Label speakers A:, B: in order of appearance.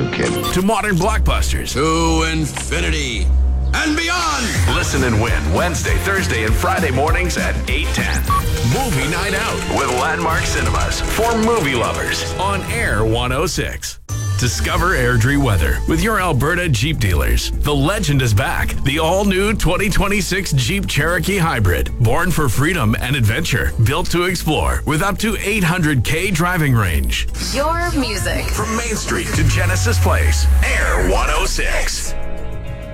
A: you, kid.
B: To modern blockbusters.
C: To infinity and beyond.
B: Listen and win Wednesday, Thursday, and Friday mornings at 8:10. Movie Night Out with Landmark Cinemas for movie lovers on Air 106. Discover Airdrie weather with your Alberta Jeep dealers. The legend is back. The all-new 2026 Jeep Cherokee Hybrid. Born for freedom and adventure. Built to explore with up to 800K driving range.
D: Your music.
B: From Main Street to Genesis Place. Air 106.